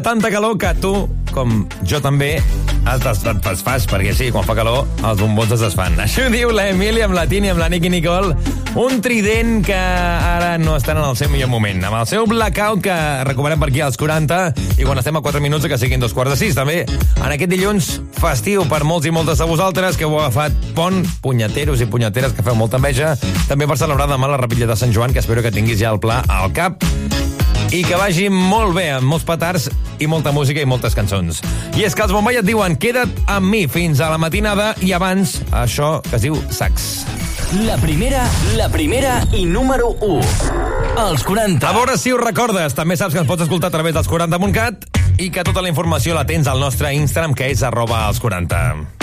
Tanta calor que tu, com jo també, et desfas, perquè sí, quan fa calor, els bombons es desfan. Això ho diu l'Emília amb la Tini, amb la Nicky Nicole, un trident que ara no estan en el seu millor moment. Amb el seu blackout, que recuperem per aquí als 40, i quan estem a 4 minuts que siguin 2:45. També, en aquest dilluns festiu per molts i moltes de vosaltres, que heu agafat pont, punyeteros i punyeteres que feu molta enveja, també per celebrar demà la Rapilla de Sant Joan, que espero que tinguis ja el pla al cap, i que vagi molt bé, amb molts petards i molta música i moltes cançons. I és que els Bombai et diuen queda't amb mi fins a la matinada, i abans això que es diu sax. La primera i número 1. Els 40. A veure si ho recordes. També saps que ens pots escoltar a través dels 40.cat i que tota la informació la tens al nostre Instagram, que és @els40.